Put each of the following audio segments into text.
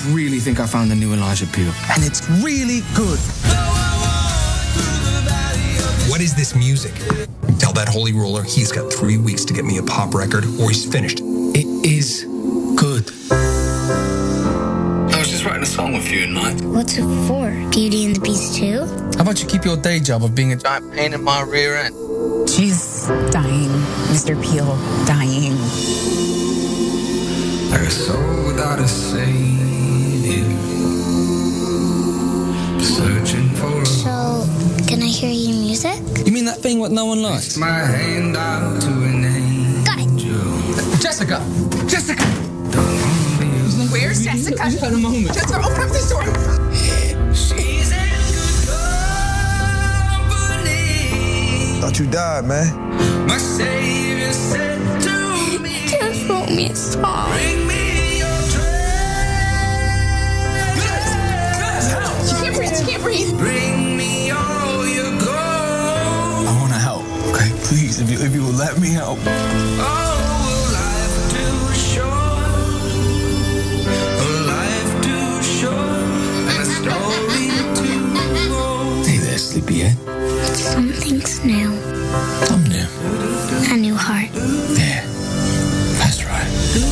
really think I found the new Elijah Peel. And it's really good. What is this music? Tell that holy roller he's got 3 weeks to get me a pop record or he's finished. It is good. I was just writing a song with you tonight. What's it for? Beauty and the Beast 2? How about you keep your day job of being a giant pain in my rear end? She's dying, Mr. Peel, dying. Like a soul without a savior, searching for a... So, can I hear your music? You mean that thing what no one likes? My hand out to an angel. Got it. Jessica! Jessica! Where's Jessica? Just had a moment. Jessica, open up this door. She's in good company. Thought you died, man. My savior said to me, Just wrote me a song. bring me your treasure. She can't breathe, she can't breathe. Bring me all your gold. I want to help, okay? Please, if you will let me help. Oh, life too short. Life too short. And a story too old. Hey there, sleepyhead. Something's new. I'm new. A new heart. Yeah, that's right.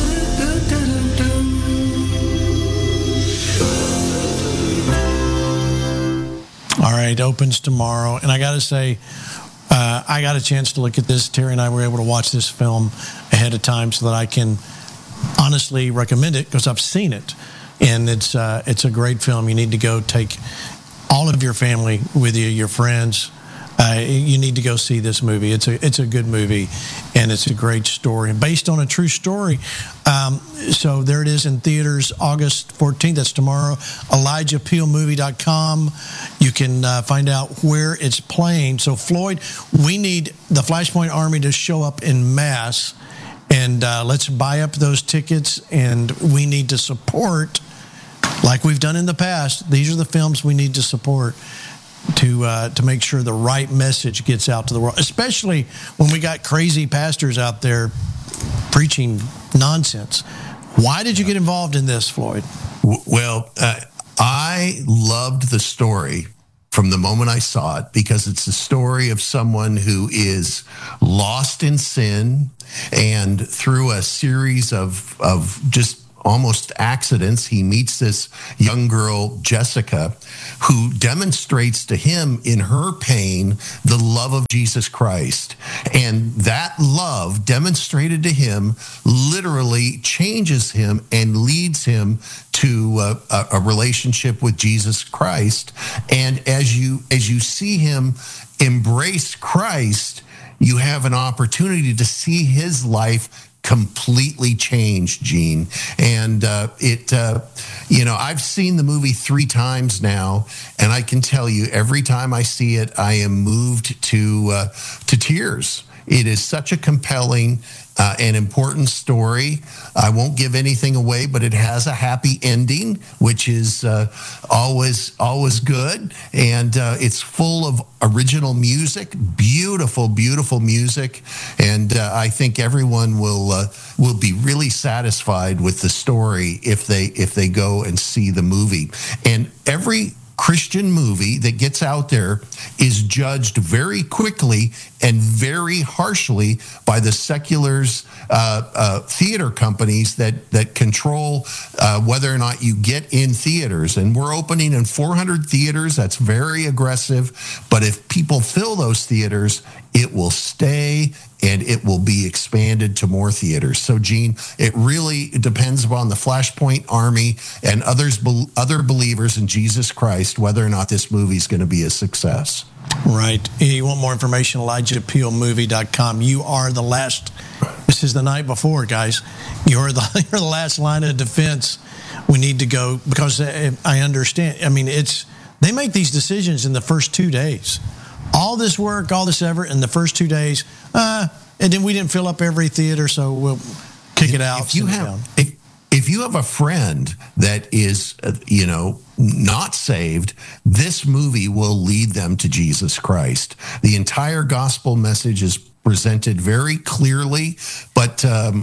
All right, opens tomorrow. And I got to say, I got a chance to look at this. Terry and I were able to watch this film ahead of time so that I can honestly recommend it because I've seen it. And it's a great film. You need to go take all of your family with you, your friends. You need to go see this movie. It's a good movie, and it's a great story. And based on a true story, so there it is in theaters August 14th. That's tomorrow. ElijahPeelMovie.com. You can find out where it's playing. So, Floyd, we need the Flashpoint Army to show up in mass, and let's buy up those tickets, and we need to support, like we've done in the past. These are the films we need to support to make sure the right message gets out to the world, especially when we got crazy pastors out there preaching nonsense. Why did you get involved in this, Floyd? Well, I loved the story from the moment I saw it because it's a story of someone who is lost in sin, and through a series of just almost accidents, he meets this young girl, Jessica, who demonstrates to him in her pain the love of Jesus Christ. And that love demonstrated to him literally changes him and leads him to a relationship with Jesus Christ. And as you see him embrace Christ, you have an opportunity to see his life completely changed, Gene. And I've seen the movie 3 times now, and I can tell you every time I see it, I am moved to tears. It is such a compelling and important story. I won't give anything away, but it has a happy ending, which is always good. And it's full of original music, beautiful, beautiful music. And I think everyone will be really satisfied with the story if they go and see the movie. And every Christian movie that gets out there is judged very quickly and very harshly by the seculars, theater companies that control whether or not you get in theaters. And we're opening in 400 theaters. That's very aggressive. But if people fill those theaters, it will stay and it will be expanded to more theaters. So, Gene, it really depends upon the Flashpoint Army and other believers in Jesus Christ whether or not this movie is going to be a success. Right. You want more information, ElijahPeelMovie.com. You are the last. This is the night before, guys. You're the last line of defense. We need to go because I understand. I mean, they make these decisions in the first 2 days. All this work, all this effort in the first 2 days, and then we didn't fill up every theater, so we'll kick it out. If you have a friend that is, not saved, this movie will lead them to Jesus Christ. The entire gospel message is presented very clearly, but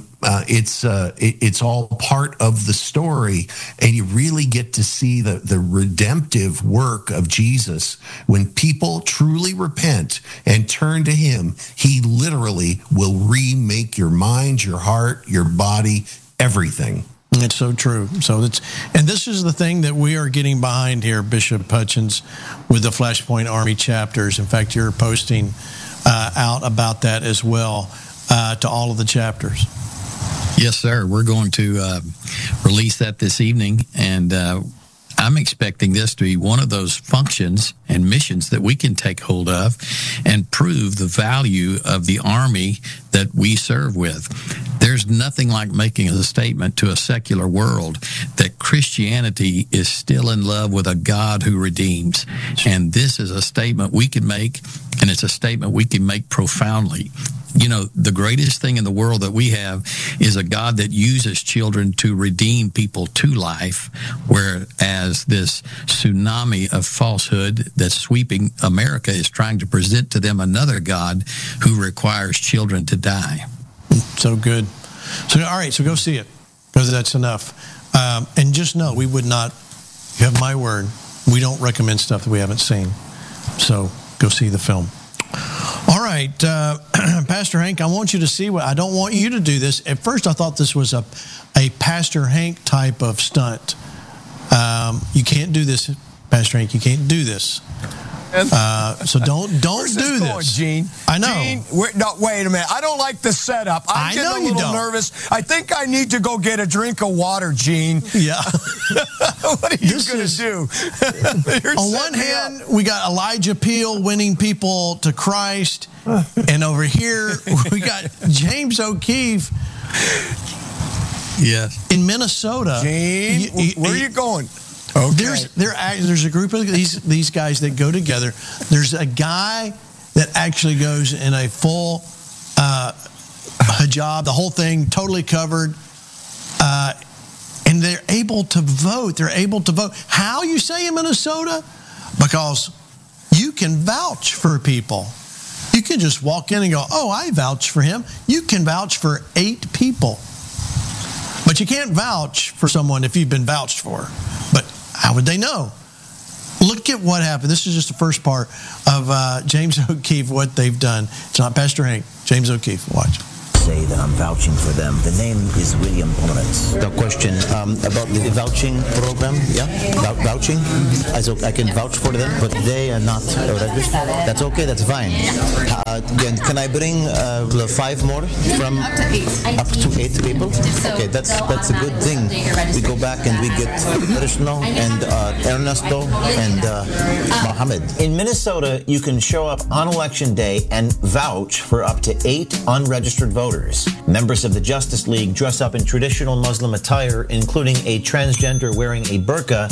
it's all part of the story, and you really get to see the redemptive work of Jesus. When people truly repent and turn to him, he literally will remake your mind, your heart, your body, everything. It's so true. And this is the thing that we are getting behind here, Bishop Hutchins, with the Flashpoint Army chapters. In fact, you're posting out about that as well to all of the chapters. Yes, sir. We're going to release that this evening, and I'm expecting this to be one of those functions and missions that we can take hold of and prove the value of the army that we serve with. There's nothing like making a statement to a secular world that Christianity is still in love with a God who redeems. And this is a statement we can make, and it's a statement we can make profoundly. You know, the greatest thing in the world that we have is a God that uses children to redeem people to life, whereas this tsunami of falsehood that's sweeping America is trying to present to them another God who requires children to die. So good. So, all right, so go see it, because that's enough. And just know, we would not, you have my word, we don't recommend stuff that we haven't seen. So go see the film. All right, Pastor Hank, I want you to see what, I don't want you to do this. At first, I thought this was a Pastor Hank type of stunt. You can't do this, Pastor Hank, you can't do this. So don't Where's do this going, this. Gene? I know. Gene, no, wait a minute. I don't like the setup. I'm getting a little nervous. I think I need to go get a drink of water, Gene. Yeah. What are you going to do? On one hand, we got Elijah Peel winning people to Christ, and over here we got James O'Keefe. Yes. In Minnesota. Gene, where are you going? Okay. There's a group of these guys that go together. There's a guy that actually goes in a full hijab, the whole thing totally covered, and they're able to vote. They're able to vote. How, you say, in Minnesota? Because you can vouch for people. You can just walk in and go, oh, I vouch for him. You can vouch for 8 people. But you can't vouch for someone if you've been vouched for. But how would they know? Look at what happened. This is just the first part of James O'Keefe, what they've done. It's not Pastor Hank. James O'Keefe. Watch. Say that I'm vouching for them. The name is William Ponitz. The question about the vouching program, vouching. I can vouch for them, but they are not registered. That's okay. That's fine. Can I bring 5 more from up to 8 people? Okay, that's a good thing. We go back and we get Krishna and Ernesto and Mohammed. In Minnesota, you can show up on election day and vouch for up to 8 unregistered voters. Members of the Justice League dress up in traditional Muslim attire, including a transgender wearing a burqa,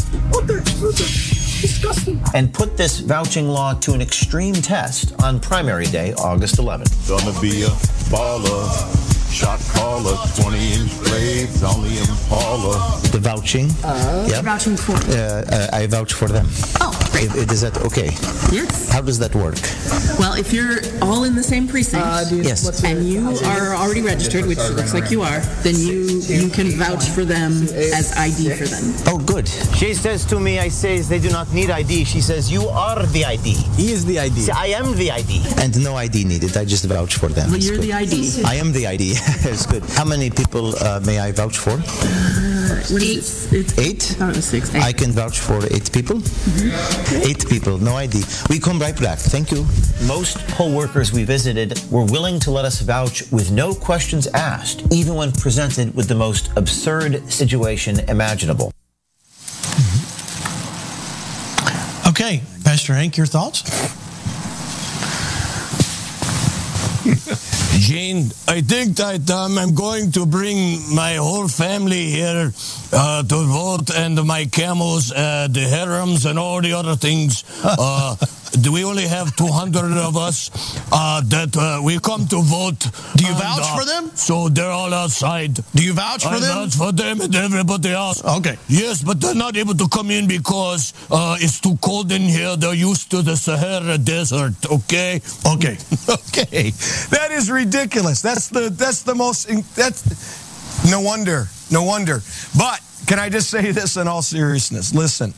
and put this vouching law to an extreme test on primary day, August 11th. Gonna be a baller. Shot caller, 20-inch blades on the Impala. The vouching. You're vouching for? I vouch for them. Oh, great. Is that okay? Yes. How does that work? Well, if you're all in the same precinct, yes, and you are already registered, which looks like you are, then you can vouch for them as ID for them. Oh, good. She says to me, I says they do not need ID. She says, you are the ID. He is the ID. See, I am the ID. And no ID needed. I just vouch for them. Well, you're the ID. I am the ID. It's good. How many people may I vouch for? 8. 8? Oh, it was 6. 8. I can vouch for 8 people? Mm-hmm. 8 people, no ID. We come right back. Thank you. Most poll workers we visited were willing to let us vouch with no questions asked, even when presented with the most absurd situation imaginable. Okay, Pastor Hank, your thoughts? Gene, I think that I'm going to bring my whole family here to vote, and my camels, the harems, and all the other things. do we only have 200 of us that we come to vote. Do you vouch for them? So they're all outside. Do you vouch for them? I vouch for them and everybody else. Okay. Yes, but they're not able to come in because it's too cold in here. They're used to the Sahara Desert, okay? Okay. Okay. That is ridiculous. That's the most, no wonder. But can I just say this in all seriousness? Listen.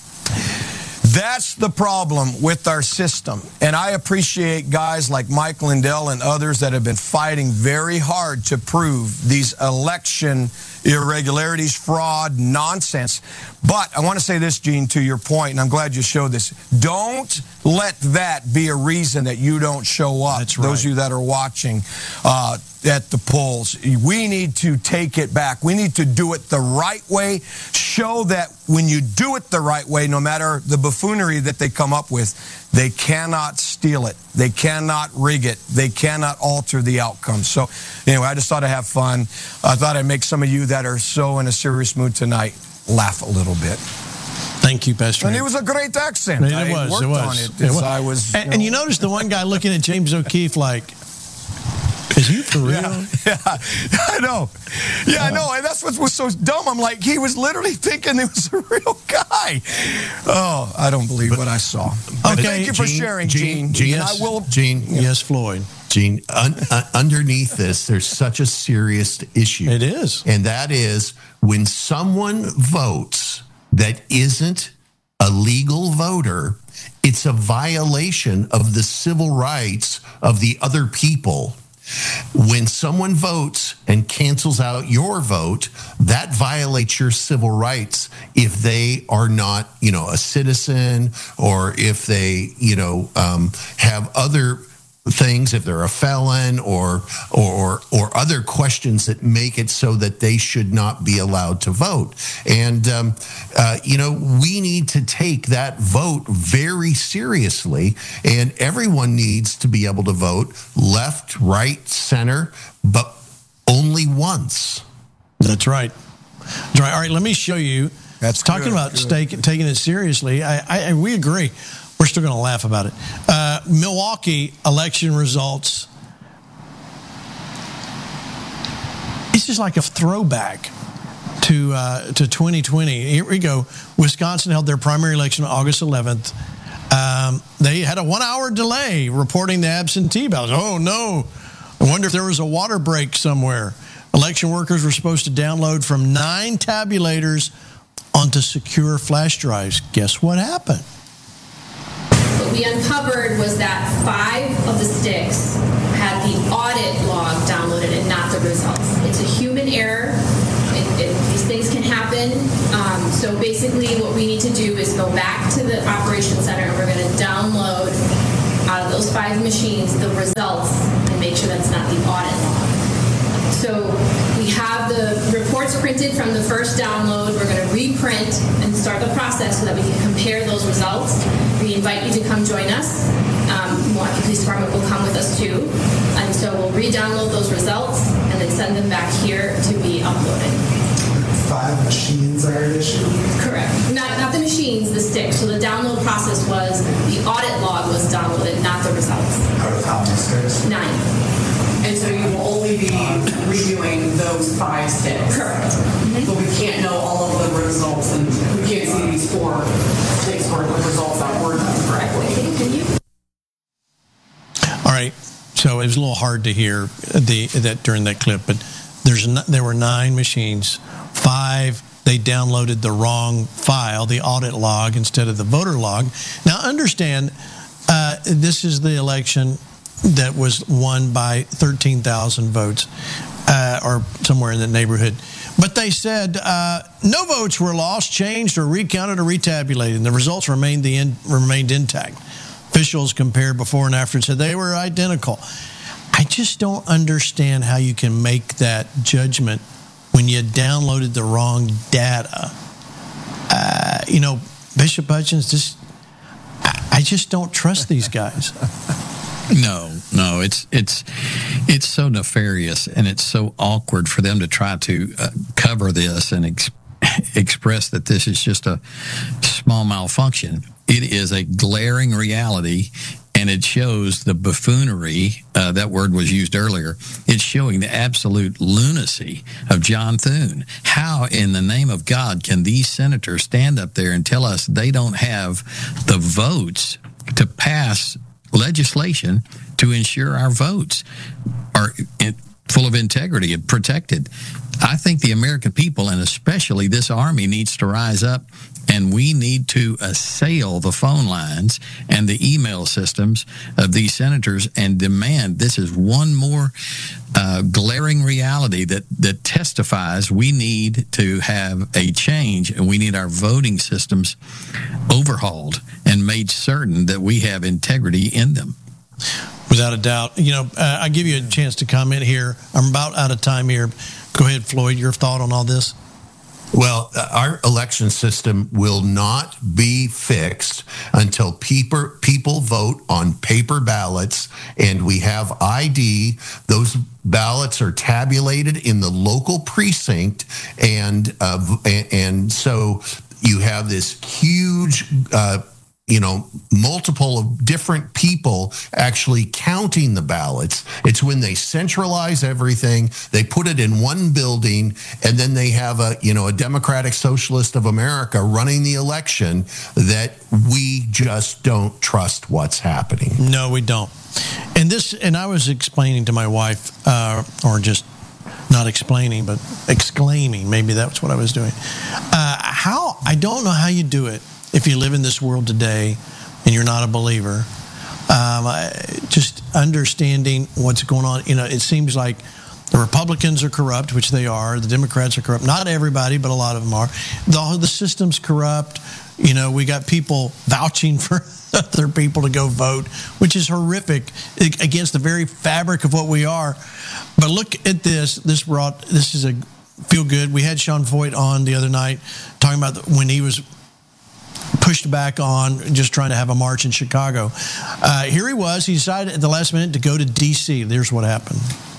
That's the problem with our system. And I appreciate guys like Mike Lindell and others that have been fighting very hard to prove these election irregularities, fraud, nonsense. But I want to say this, Gene, to your point, and I'm glad you showed this. Don't let that be a reason that you don't show up. That's right. Those of you that are watching at the polls. We need to take it back. We need to do it the right way. Show that when you do it the right way, no matter the buffoonery that they come up with, they cannot steal it. They cannot rig it. They cannot alter the outcome. So anyway, I just thought I'd have fun. I thought I'd make some of you that are so in a serious mood tonight laugh a little bit. Thank you, Pastor. And it was a great accent. It was. And you notice the one guy looking at James O'Keefe like, is he for real? Yeah, I know. Yeah, I know. And that's what was so dumb. I'm like, he was literally thinking it was a real guy. Oh, I don't believe what I saw. But Okay, thank you for sharing, Gene. Yes, And I will. Gene. Yes, Floyd. Gene, underneath this, there's such a serious issue. It is. And that is when someone votes that isn't a legal voter, it's a violation of the civil rights of the other people. When someone votes and cancels out your vote, that violates your civil rights if they are not, a citizen, or if they, have other things, if they're a felon or other questions that make it so that they should not be allowed to vote. And, we need to take that vote very seriously, and everyone needs to be able to vote left, right, center, but only once. That's right. That's right. All right, let me show you. That's talking good, about good. taking it seriously. We agree. We're still going to laugh about it. Milwaukee election results. It's just like a throwback to 2020. Here we go. Wisconsin held their primary election on August 11th. They had a 1-hour delay reporting the absentee ballots. Oh, no. I wonder if there was a water break somewhere. Election workers were supposed to download from 9 tabulators onto secure flash drives. Guess what happened? What we uncovered was that 5 of the sticks had the audit log downloaded and not the results. It's a human error. These things can happen. So basically what we need to do is go back to the operations center, and we're going to download out of those 5 machines the results and make sure that's not the audit log. So we have the reports printed from the first download. We're going to reprint and start the process so that we can compare those results. We invite you to come join us. Milwaukee Police Department will come with us too. And so we'll re-download those results and then send them back here to be uploaded. 5 machines are at issue? Correct. Not the machines, the sticks. So the download process was the audit log was downloaded, not the results. Out of how many sticks? 9. And so you will only be reviewing those 5 sticks. Correct. But we can't know all of the results, and we can't see these 4 sticks worth of results that were done correctly. All right. So it was a little hard to hear that during that clip, but there were 9 machines. 5, they downloaded the wrong file, the audit log, instead of the voter log. Now, understand, this is the election that was won by 13,000 votes, or somewhere in the neighborhood. But they said no votes were lost, changed, or recounted, or retabulated, and the results remained intact. Officials compared before and after and said they were identical. I just don't understand how you can make that judgment when you downloaded the wrong data. Bishop Hutchins, I just don't trust these guys. No, it's so nefarious, and it's so awkward for them to try to cover this and express that this is just a small malfunction. it is a glaring reality, and it shows the buffoonery. That word was used earlier. It's showing the absolute lunacy of John Thune. How in the name of God can these senators stand up there and tell us they don't have the votes to pass legislation to ensure our votes are full of integrity and protected? I think the American people, and especially this Army, needs to rise up, and we need to assail the phone lines and the email systems of these senators and demand. This is one more glaring reality that testifies we need to have a change, and we need our voting systems overhauled and made certain that we have integrity in them. Without a doubt. I give you a chance to comment here. I'm about out of time here. Go ahead, Floyd, your thought on all this? Well, our election system will not be fixed until people vote on paper ballots, and we have ID. Those ballots are tabulated in the local precinct, and so you have this huge multiple of different people actually counting the ballots. It's when they centralize everything, they put it in one building, and then they have a Democratic Socialist of America running the election, that we just don't trust what's happening. No, we don't. And I was explaining to my wife, or just not explaining, but exclaiming, maybe that's what I was doing. I don't know how you do it if you live in this world today and you're not a believer. Just understanding what's going on. It seems like the Republicans are corrupt, which they are. The Democrats are corrupt. Not everybody, but a lot of them are. The system's corrupt. We got people vouching for other people to go vote, which is horrific against the very fabric of what we are. But look at this. This is a feel good. We had Sean Foyt on the other night talking about when he was pushed back on just trying to have a march in Chicago. Here he was. He decided at the last minute to go to D.C. There's what happened.